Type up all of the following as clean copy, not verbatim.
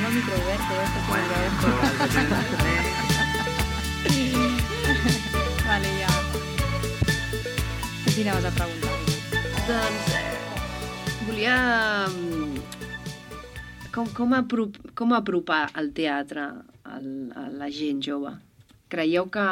amb el micro obert, ja està Vale, ja. Què anaves a preguntar? Doncs volia... Com apropar el teatre a la gent jove? Creieu que...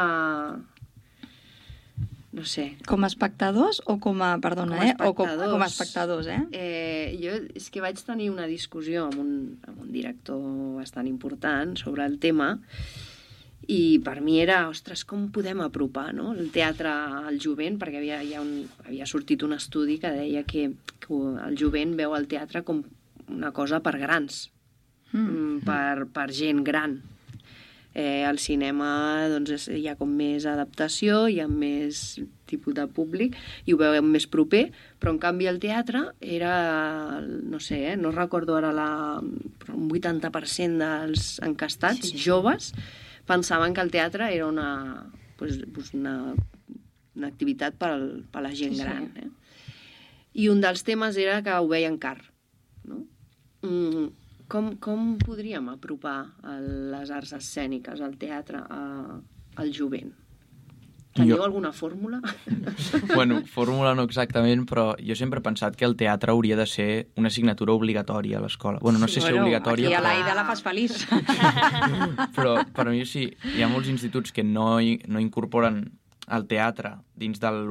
No sé. Com a espectadors o com a... Perdona, com a espectadors, Jo és que vaig tenir una discussió amb un director bastant important sobre el tema i per mi era, ostres, com podem apropar, no? El teatre al jovent, perquè havia sortit un estudi que deia que el jovent veu el teatre com una cosa per grans, per gent gran. Al cinema doncs, hi ha com més adaptació, hi ha més tipus de públic i ho veiem més proper, però en canvi el teatre era, no sé, no recordo ara un 80% dels encastats joves pensaven que el teatre era una activitat per a la gent gran. I un dels temes era que ho veien car, no? Com podríem apropar les arts escèniques, el teatre, al jovent? Teniu alguna fórmula? Bueno, fórmula no exactament, però jo sempre he pensat que el teatre hauria de ser una assignatura obligatòria a l'escola. Bueno, no sé si obligatòria, aquí a l'Aida la fas feliç. Però per mi sí, hi ha molts instituts que no incorporen el teatre dins del